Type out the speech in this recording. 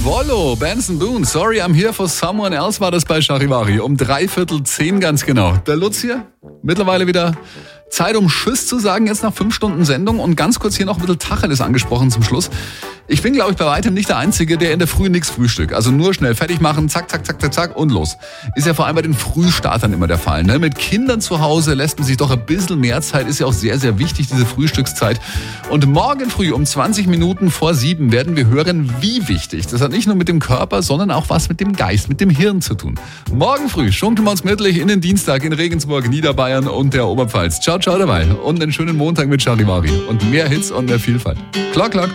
Jawollo, Benson Boone, Sorry I'm Here for Someone Else war das bei Charivari. Um 9:45 ganz genau. Der Lutz hier, mittlerweile wieder Zeit, um Tschüss zu sagen, jetzt nach 5 Stunden Sendung. Und ganz kurz hier noch ein bisschen Tacheles angesprochen zum Schluss. Ich bin, glaube ich, bei weitem nicht der Einzige, der in der Früh nichts frühstückt. Also nur schnell fertig machen, zack, zack, zack, zack, zack und los. Ist ja vor allem bei den Frühstartern immer der Fall. Ne? Mit Kindern zu Hause lässt man sich doch ein bisschen mehr Zeit. Ist ja auch sehr, sehr wichtig, diese Frühstückszeit. Und morgen früh um 20 Minuten vor 7 werden wir hören, wie wichtig. Das hat nicht nur mit dem Körper, sondern auch was mit dem Geist, mit dem Hirn zu tun. Morgen früh schunkeln wir uns mittlerweile in den Dienstag in Regensburg, Niederbayern und der Oberpfalz. Ciao, ciao dabei. Und einen schönen Montag mit Charivari. Und mehr Hits und mehr Vielfalt. Klock, klock.